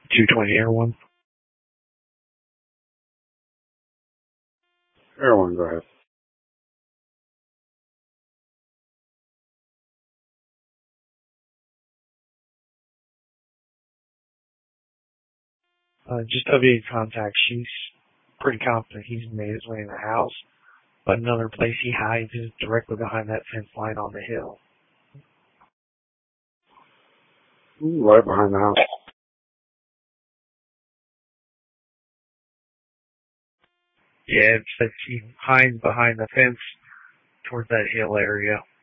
220 Air One. Air One, go ahead. Just W contact. She's pretty confident he's made his way in the house, but another place he hides is directly behind that fence line on the hill. Right behind the house. Yeah, it's that he hides behind the fence towards that hill area.